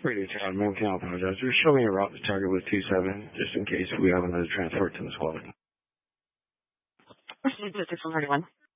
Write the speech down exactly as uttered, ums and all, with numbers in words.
Radio Town, man, can I apologize. Just show me a route to target with two seven, just in case we have another transport to this quality. Proceed to six one thirty-one.